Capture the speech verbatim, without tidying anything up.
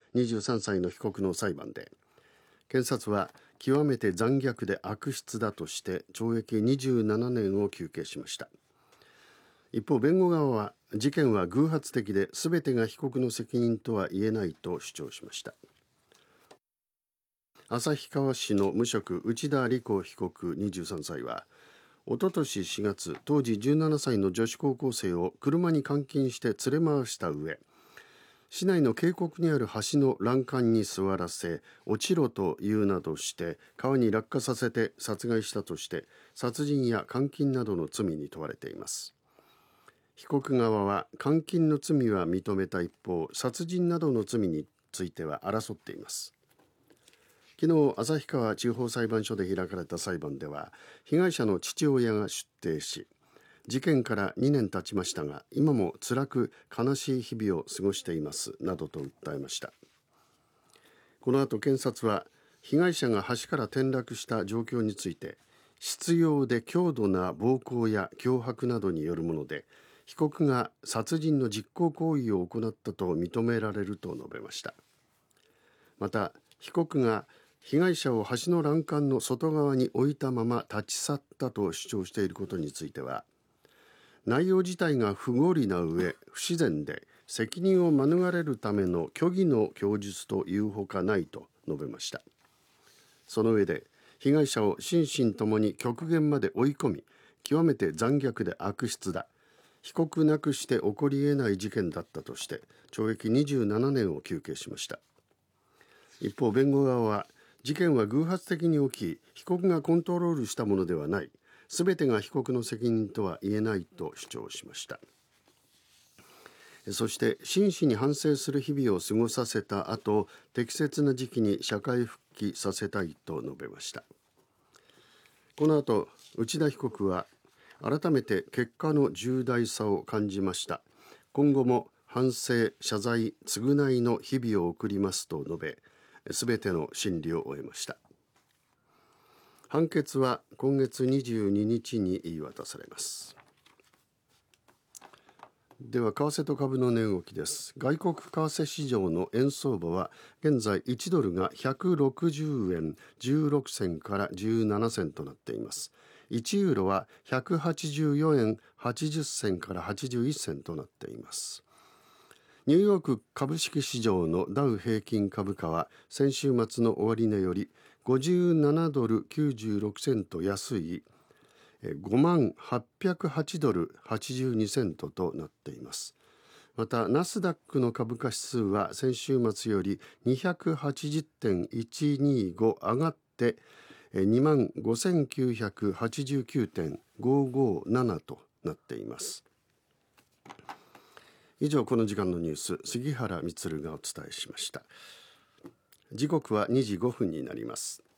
にじゅうさんさいの被告の裁判で、検察は極めて残虐で悪質だとして懲役にじゅうななねんを求刑しました。一方、弁護側は事件は偶発的で全てが被告の責任とは言えないと主張しました。旭川市の無職内田理子被告にじゅうさんさいは、おととししがつ、当時じゅうななさいの女子高校生を車に監禁して連れ回した上、市内の渓谷にある橋の欄干に座らせ、落ちろと言うなどして川に落下させて殺害したとして、殺人や監禁などの罪に問われています。被告側は監禁の罪は認めた一方、殺人などの罪については争っています。昨日、旭川地方裁判所で開かれた裁判では、被害者の父親が出廷し、事件からにねん経ちましたが、今も辛く悲しい日々を過ごしていますなどと訴えました。この後、検察は被害者が橋から転落した状況について、執拗で強度な暴行や脅迫などによるもので、被告が殺人の実行行為を行ったと認められると述べました。また、被告が被害者を橋の欄干の外側に置いたまま立ち去ったと主張していることについては、内容自体が不合理な上不自然で責任を免れるための虚偽の供述というほかないと述べました。その上で、被害者を心身ともに極限まで追い込み、極めて残虐で悪質だ、被告なくして起こり得ない事件だったとして懲役にじゅうななねんを求刑しました。一方、弁護側は事件は偶発的に起き、被告がコントロールしたものではない、すべてが被告の責任とは言えないと主張しました。そして真摯に反省する日々を過ごさせた後、適切な時期に社会復帰させたいと述べました。この後、内田被告は改めて結果の重大さを感じました。今後も反省、謝罪、償いの日々を送りますと述べ、すべての審理を終えました。判決は今月にじゅうににちに言い渡されます。では、為替と株の値動きです。外国為替市場の円相場は現在いちドルがひゃくろくじゅうえんじゅうろくせんからじゅうななせんとなっています。いちユーロはひゃくはちじゅうよえんはちじゅっせんからはちじゅういっせんとなっています。ニューヨーク株式市場のダウ平均株価は先週末の終値よりごじゅうななドルきゅうじゅうろくセント安いごまんはっぴゃくはちドルはちじゅうにセントとなっています。また、ナスダックの株価指数は先週末より にひゃくはちじゅってんいちにご 上がってにまんごせんきゅうひゃくはちじゅうきゅうてんごごななとなっています。以上、この時間のニュース、杉原充がお伝えしました。時刻はにじごふんになります。